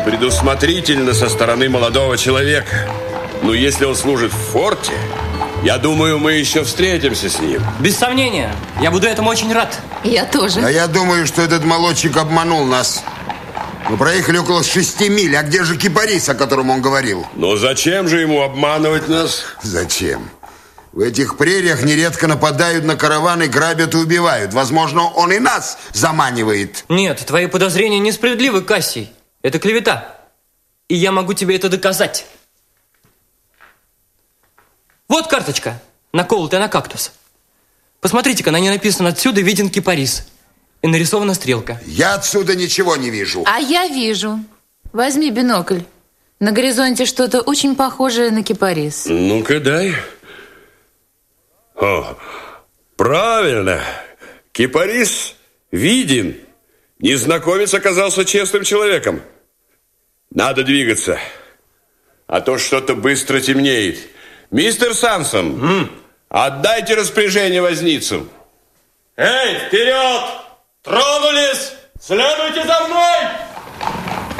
предусмотрительно со стороны молодого человека. Но если он служит в форте, я думаю, мы еще встретимся с ним. Без сомнения. Я буду этому очень рад. Я тоже. А я думаю, что этот молодчик обманул нас. Мы проехали около 6 миль. А где же кипарис, о котором он говорил? Но зачем же ему обманывать нас? Зачем? В этих прериях нередко нападают на караваны, грабят и убивают. Возможно, он и нас заманивает. Нет, твои подозрения несправедливы, Кассий. Это клевета. И я могу тебе это доказать. Вот карточка, наколотая на кактус. Посмотрите-ка, на ней написано: отсюда виден кипарис. И нарисована стрелка. Я отсюда ничего не вижу. А я вижу. Возьми бинокль. На горизонте что-то очень похожее на кипарис. Ну-ка, дай. О, правильно. Кипарис виден. Незнакомец оказался честным человеком. Надо двигаться, а то что-то быстро темнеет. Мистер Сансон, отдайте распоряжение возницам. Эй, вперед! Тронулись! Следуйте за мной!